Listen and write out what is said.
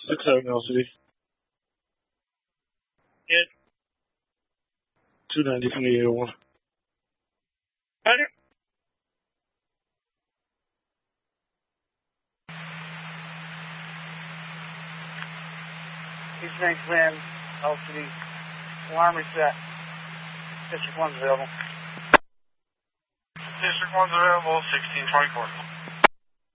6-7 LCD. Good. 290 from the 801. Roger. East Bank Plan, LCD. Alarm reset. District 1's available. District 1's available, 1624.